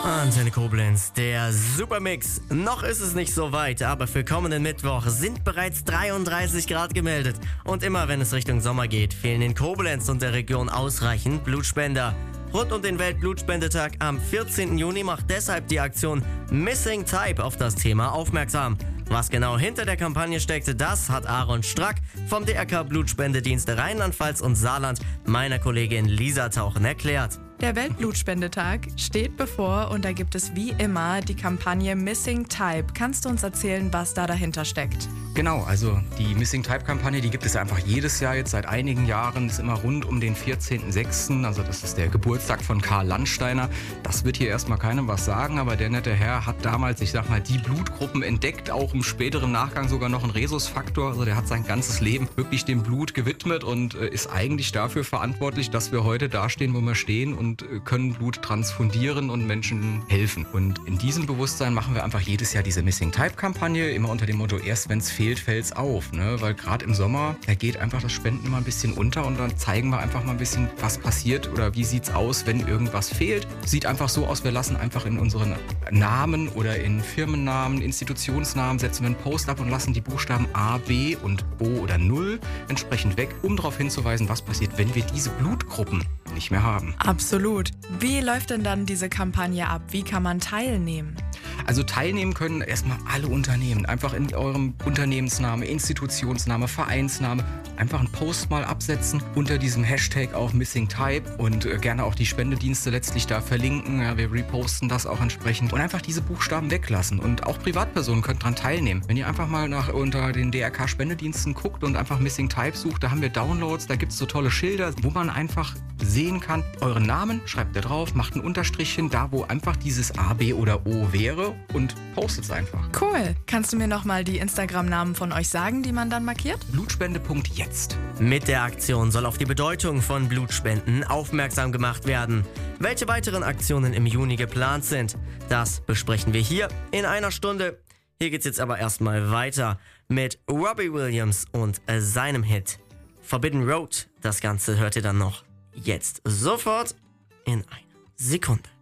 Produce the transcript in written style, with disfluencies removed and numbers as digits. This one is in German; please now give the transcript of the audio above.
Antenne Koblenz, der Supermix. Noch ist es nicht so weit, aber für kommenden Mittwoch sind bereits 33 Grad gemeldet. Und immer wenn es Richtung Sommer geht, fehlen in Koblenz und der Region ausreichend Blutspender. Rund um den Weltblutspendetag am 14. Juni macht deshalb die Aktion Missing Type auf das Thema aufmerksam. Was genau hinter der Kampagne steckte, das hat Aaron Strack vom DRK Blutspendedienst Rheinland-Pfalz und Saarland meiner Kollegin Lisa Tauchen erklärt. Der Weltblutspendetag steht bevor und da gibt es wie immer die Kampagne Missing Type. Kannst du uns erzählen, was da dahinter steckt? Genau, also die Missing Type Kampagne, die gibt es einfach jedes Jahr jetzt seit einigen Jahren. Das ist immer rund um den 14.06., also das ist der Geburtstag von Karl Landsteiner. Das wird hier erstmal keinem was sagen, aber der nette Herr hat damals, die Blutgruppen entdeckt, auch im späteren Nachgang sogar noch einen Rhesusfaktor. Also der hat sein ganzes Leben wirklich dem Blut gewidmet und ist eigentlich dafür verantwortlich, dass wir heute dastehen, wo wir stehen und können Blut transfundieren und Menschen helfen. Und in diesem Bewusstsein machen wir einfach jedes Jahr diese Missing Type Kampagne, immer unter dem Motto, erst wenn es fehlt, fällt es auf. Ne? Weil gerade im Sommer, da geht einfach das Spenden immer ein bisschen unter und dann zeigen wir einfach mal ein bisschen, was passiert oder wie sieht es aus, wenn irgendwas fehlt. Sieht einfach so aus, wir lassen einfach in unseren Namen oder in Firmennamen, Institutionsnamen, setzen wir einen Post ab und lassen die Buchstaben A, B und O oder 0 entsprechend weg, um darauf hinzuweisen, was passiert, wenn wir diese Blutgruppen nicht mehr haben. Absolut. Wie läuft denn dann diese Kampagne ab? Wie kann man teilnehmen? Also teilnehmen können erstmal alle Unternehmen. Einfach in eurem Unternehmensname, Institutionsname, Vereinsname einfach einen Post mal absetzen unter diesem Hashtag auch Missing Type und gerne auch die Spendedienste letztlich da verlinken. Ja, wir reposten das auch entsprechend und einfach diese Buchstaben weglassen. Und auch Privatpersonen können daran teilnehmen. Wenn ihr einfach mal unter den DRK Spendediensten guckt und einfach Missing Type sucht, da haben wir Downloads, da gibt es so tolle Schilder, wo man einfach sehen kann, euren Namen schreibt ihr drauf, macht ein Unterstrichchen da, wo einfach dieses A, B oder O wäre und postet es einfach. Cool. Kannst du mir nochmal die Instagram-Namen von euch sagen, die man dann markiert? Blutspende.jetzt. Mit der Aktion soll auf die Bedeutung von Blutspenden aufmerksam gemacht werden. Welche weiteren Aktionen im Juni geplant sind, das besprechen wir hier in einer Stunde. Hier geht's jetzt aber erstmal weiter mit Robbie Williams und seinem Hit Forbidden Road. Das Ganze hört ihr dann noch jetzt sofort in einer Sekunde.